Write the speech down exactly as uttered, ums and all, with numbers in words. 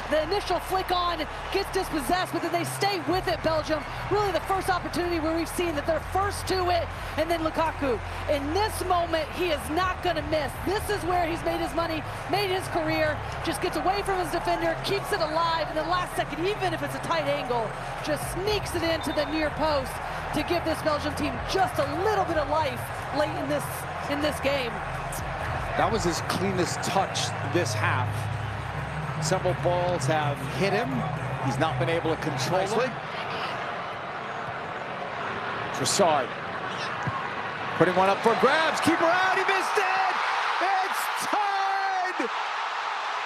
the initial flick on, gets dispossessed, but then they stay with it, Belgium. Really the first opportunity where we've seen that they're first to it, and then Lukaku. In this moment, he is not gonna miss. This is where he's made his money, made his career, just gets away from his defender, keeps it alive, and the last second, even if it's a tight angle, just sneaks it into the near post to give this Belgium team just a little bit of life late in this, in this game. That was his cleanest touch this half. Several balls have hit him. He's not been able to control them. Trossard putting one up for grabs. Keeper out. He